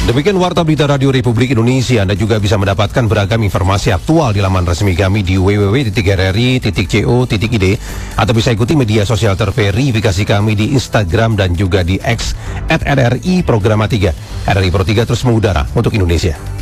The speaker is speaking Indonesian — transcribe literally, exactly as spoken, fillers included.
Demikian Warta Berita Radio Republik Indonesia. Anda juga bisa mendapatkan beragam informasi aktual di laman resmi kami di w w w titik r r i titik co titik i d atau bisa ikuti media sosial terverifikasi kami di Instagram dan juga di X at r r i Programa tiga. R R I Pro tiga terus mengudara untuk Indonesia.